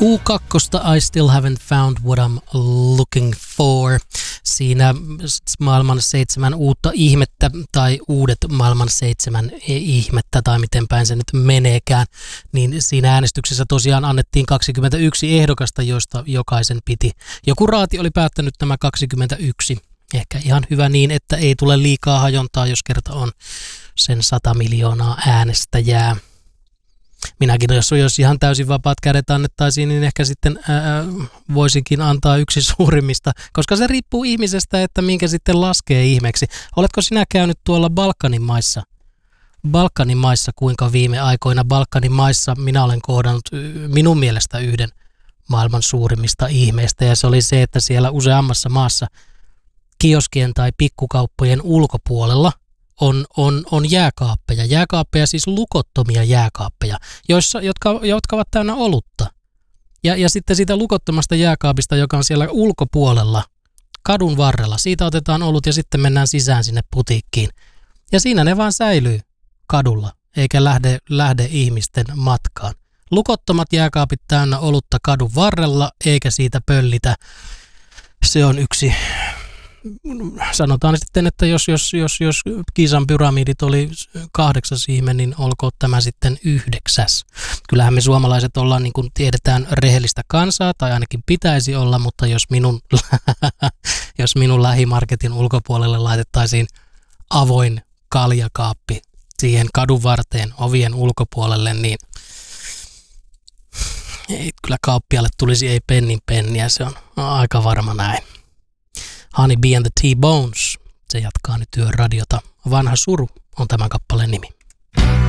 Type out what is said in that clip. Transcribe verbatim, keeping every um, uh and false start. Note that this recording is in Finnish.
U kaksi I Still Haven't Found What I'm Looking For. Siinä maailman seitsemän uutta ihmettä tai uudet maailman seitsemän ihmettä tai miten päin se nyt meneekään, niin siinä äänestyksessä tosiaan annettiin kaksikymmentäyksi ehdokasta, joista jokaisen piti. Joku raati oli päättänyt nämä kaksikymmentäyksi. Ehkä ihan hyvä niin, että ei tule liikaa hajontaa, jos kerta on sen sata miljoonaa äänestäjää. Minäkin, jos, jos ihan täysin vapaat kädet annettaisiin, niin ehkä sitten ää, voisinkin antaa yksi suurimmista, koska se riippuu ihmisestä, että minkä sitten laskee ihmeeksi. Oletko sinä käynyt tuolla Balkanin maissa? Balkanin maissa, kuinka viime aikoina Balkanin maissa minä olen kohdannut minun mielestä yhden maailman suurimmista ihmeistä, ja se oli se, että siellä useammassa maassa kioskien tai pikkukauppojen ulkopuolella On, on, on jääkaappeja. Jääkaappeja, siis lukottomia jääkaappeja, joissa, jotka, jotka ovat täynnä olutta. Ja, ja sitten siitä lukottomasta jääkaapista, joka on siellä ulkopuolella, kadun varrella, siitä otetaan olut ja sitten mennään sisään sinne putiikkiin. Ja siinä ne vaan säilyy kadulla, eikä lähde, lähde ihmisten matkaan. Lukottomat jääkaapit täynnä olutta kadun varrella, eikä siitä pöllitä. Se on yksi... Sanotaan sitten, että jos, jos, jos, jos Gisan pyramidit oli kahdeksas ihme, niin olkoon tämä sitten yhdeksäs. Kyllähän me suomalaiset ollaan, niin kuin tiedetään, rehellistä kansaa, tai ainakin pitäisi olla, mutta jos minun, jos minun lähimarketin ulkopuolelle laitettaisiin avoin kaljakaappi siihen kadun varteen ovien ulkopuolelle, niin ei kyllä kauppialle tulisi ei pennin penniä, se on aika varma näin. Honey Bee and the T-Bones, se jatkaa nyt Yöradiota. Vanha suru on tämän kappaleen nimi.